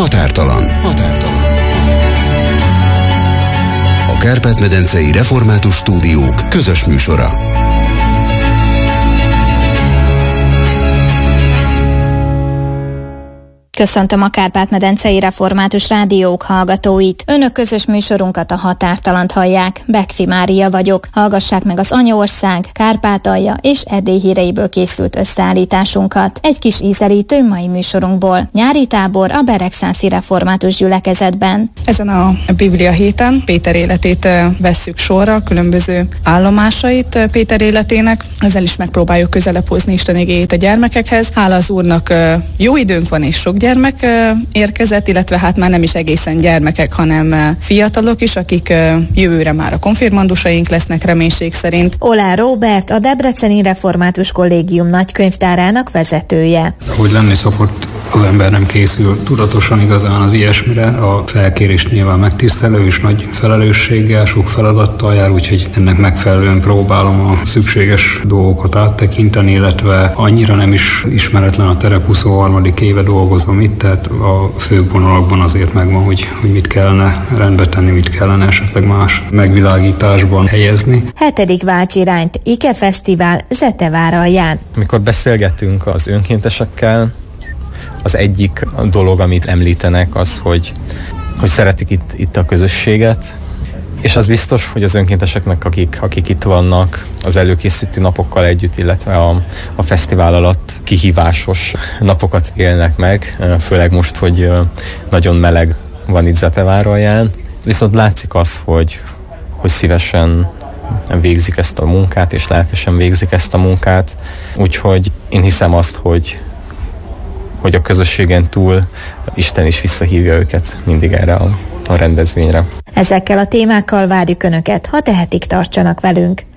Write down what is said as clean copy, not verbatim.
Határtalan. A Kárpát-medencei Református Stúdiók közös műsora. Köszöntöm a Kárpát-medencei Református Rádiók hallgatóit. Önök közös műsorunkat, a Határtalant hallják. Bekfi Mária vagyok. Hallgassák meg az Anyaország, Kárpátalja és Erdély híreiből készült összeállításunkat. Egy kis ízelítő mai műsorunkból. Nyári tábor a Beregszászi Református Gyülekezetben. Ezen a Biblia héten Péter életét vesszük sorra, különböző állomásait Péter életének. Ezzel is megpróbáljuk közelebb hozni Isten igéjét a gyermekekhez. Hála az Úrnak, jó időnk van és sok gyermek érkezett, illetve hát már nem is egészen gyermekek, hanem fiatalok is, akik jövőre már a konfirmandusaink lesznek reménység szerint. Olá Róbert, a Debreceni Református Kollégium nagykönyvtárának vezetője. Hogy lenni szokott, az ember nem készül tudatosan igazán az ilyesmire. A felkérés nyilván megtisztelő és nagy felelősséggel, sok feladattal jár, úgyhogy ennek megfelelően próbálom a szükséges dolgokat áttekinteni, illetve annyira nem is ismeretlen a terep, 23. éve dolgozom itt, tehát a főbb vonalakban azért megvan, hogy mit kellene rendbe tenni, mit kellene esetleg más megvilágításban helyezni. 7. Válcsirányt Ike Fesztivál Zetevár alján. Amikor beszélgetünk az önkéntesekkel, az egyik dolog, amit említenek, az, hogy szeretik itt a közösséget, és az biztos, hogy az önkénteseknek, akik itt vannak az előkészítő napokkal együtt, illetve a fesztivál alatt kihívásos napokat élnek meg, főleg most, hogy nagyon meleg van itt Zetevár alján. Viszont látszik az, hogy szívesen végzik ezt a munkát, és lelkesen végzik ezt a munkát. Úgyhogy én hiszem azt, hogy a közösségen túl Isten is visszahívja őket mindig erre a rendezvényre. Ezekkel a témákkal várjuk Önöket, ha tehetik, tartsanak velünk.